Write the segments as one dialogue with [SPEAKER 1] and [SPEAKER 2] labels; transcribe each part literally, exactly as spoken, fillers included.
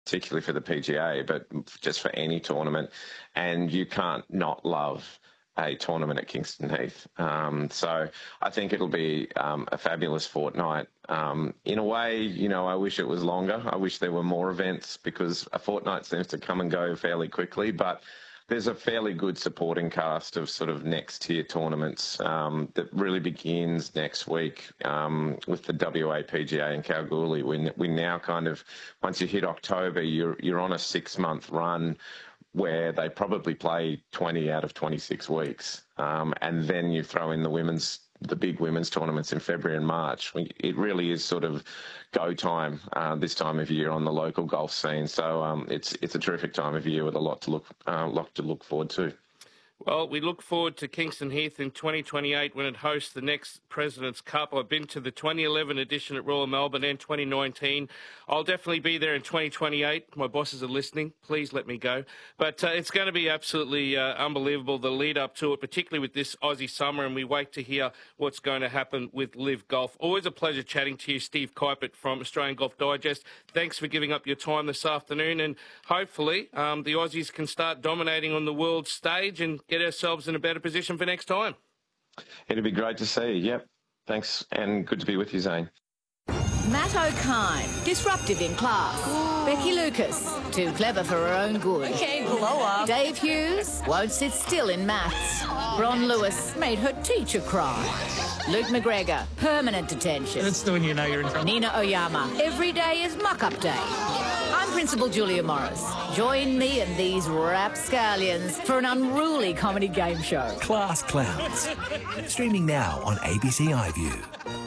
[SPEAKER 1] particularly for the P G A, but just for any tournament. And you can't not love a tournament at Kingston Heath. Um, so I think it'll be um, a fabulous fortnight. Um, in a way, you know, I wish it was longer. I wish there were more events, because a fortnight seems to come and go fairly quickly. But there's a fairly good supporting cast of sort of next tier tournaments um, that really begins next week um, with the W A P G A in Kalgoorlie. We, we now kind of, once you hit October, you're, you're on a six month run where they probably play twenty out of twenty-six weeks. Um, and then you throw in the women's, the big women's tournaments in February and March. It really is sort of go time uh, this time of year on the local golf scene. So um, it's it's a terrific time of year with a lot to look uh, lot to look forward to.
[SPEAKER 2] Well, we look forward to Kingston Heath in twenty twenty-eight when it hosts the next President's Cup. I've been to the twenty eleven edition at Royal Melbourne and twenty nineteen. I'll definitely be there in twenty twenty-eight. My bosses are listening. Please let me go. But uh, it's going to be absolutely uh, unbelievable, the lead up to it, particularly with this Aussie summer, and we wait to hear what's going to happen with Live Golf. Always a pleasure chatting to you, Steve Kuipert from Australian Golf Digest. Thanks for giving up your time this afternoon, and hopefully um, the Aussies can start dominating on the world stage and get ourselves in a better position for next time.
[SPEAKER 1] It'd be great to see. Yep. Thanks, and good to be with you, Zane.
[SPEAKER 3] Matt O'Kine, disruptive in class. Ooh. Becky Lucas, too clever for her own good.
[SPEAKER 4] Okay, blow up.
[SPEAKER 3] Dave Hughes won't sit still in maths. Ron Lewis made her teacher cry. Luke McGregor, permanent detention.
[SPEAKER 5] That's when you know you're in trouble.
[SPEAKER 3] Nina Oyama, every day is muck-up day. I'm Principal Julia Morris. Join me and these rapscallions for an unruly comedy game show.
[SPEAKER 6] Class Clowns. Streaming now on A B C iView.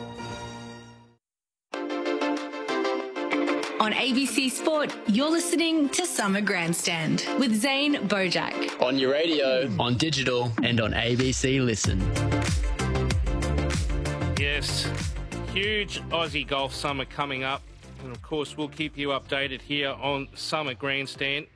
[SPEAKER 4] On A B C Sport, you're listening to Summer Grandstand with Zane Bojack.
[SPEAKER 7] On your radio, on digital, and on A B C Listen.
[SPEAKER 2] Yes, huge Aussie golf summer coming up. And, of course, we'll keep you updated here on Summer Grandstand.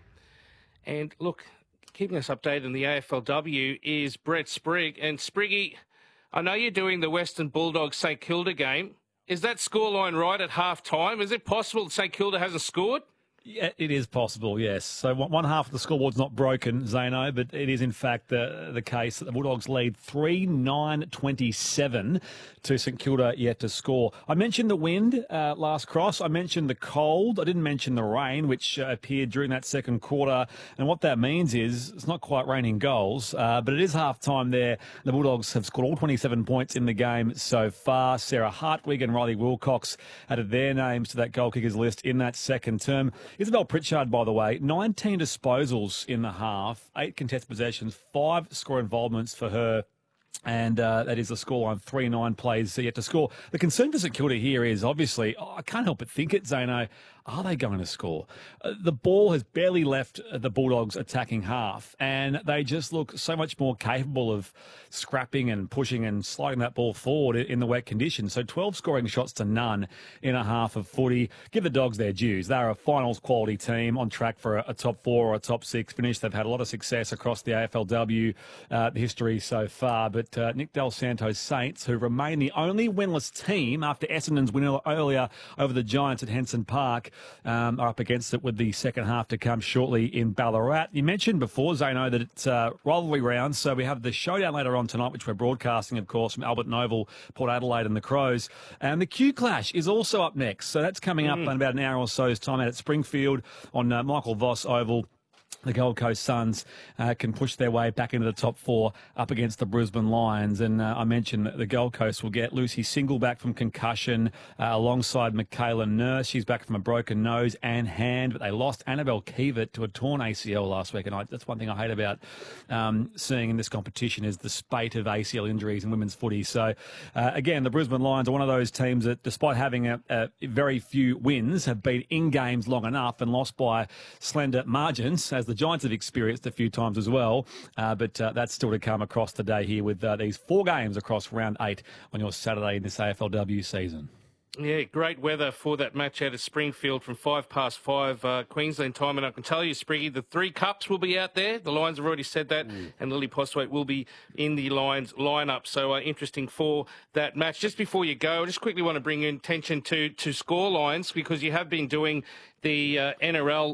[SPEAKER 2] And, look, keeping us updated in the A F L W is Brett Sprigg. And, Spriggy, I know you're doing the Western Bulldogs St Kilda game. Is that scoreline right at half-time? Is it possible that St Kilda hasn't scored?
[SPEAKER 8] Yeah, it is possible, yes. So one, one half of the scoreboard's not broken, Zano, but it is in fact the the case that the Bulldogs lead three nine twenty-seven to St Kilda yet to score. I mentioned the wind uh, last cross. I mentioned the cold. I didn't mention the rain, which uh, appeared during that second quarter. And what that means is it's not quite raining goals, uh, but it is half-time there. The Bulldogs have scored all twenty-seven points in the game so far. Sarah Hartwig and Riley Wilcox added their names to that goal kickers list in that second term. Isabel Pritchard, by the way, nineteen disposals in the half, eight contested possessions, five score involvements for her. And uh, that is the scoreline, three nine plays yet to score. The concern for St Kilda here is obviously, oh, I can't help but think it, Zano, are they going to score? Uh, the ball has barely left the Bulldogs' attacking half, and they just look so much more capable of scrapping and pushing and sliding that ball forward in the wet conditions. So twelve scoring shots to none in a half of footy. Give the Dogs their dues. They're a finals quality team on track for a, a top four or a top six finish. They've had a lot of success across the A F L W uh, history so far, but uh, Nick Del Santo's Saints, who remain the only winless team after Essendon's win earlier over the Giants at Henson Park, Um, are up against it with the second half to come shortly in Ballarat. You mentioned before, Zano, that it's uh, rivalry rounds, so we have the showdown later on tonight, which we're broadcasting, of course, from Albert Noble, Port Adelaide and the Crows. And the Q Clash is also up next, so that's coming up mm. in about an hour or so's time out at Springfield on uh, Michael Voss Oval. The Gold Coast Suns uh, can push their way back into the top four up against the Brisbane Lions. And uh, I mentioned that the Gold Coast will get Lucy Single back from concussion uh, alongside Michaela Nurse. She's back from a broken nose and hand, but they lost Annabelle Kievert to a torn A C L last week. And I, that's one thing I hate about um, seeing in this competition is the spate of A C L injuries in women's footy. So, uh, again, the Brisbane Lions are one of those teams that, despite having a, a very few wins, have been in games long enough and lost by slender margins, as the Giants have experienced a few times as well. Uh, but uh, that's still to come across today here with uh, these four games across round eight on your Saturday in this A F L W season.
[SPEAKER 2] Yeah, great weather for that match out of Springfield from five past five uh, Queensland time. And I can tell you, Spriggy, the three cups will be out there. The Lions have already said that. Mm. And Lily Postwaite will be in the Lions lineup. So uh, interesting for that match. Just before you go, I just quickly want to bring your attention to, to score lines, because you have been doing the uh, N R L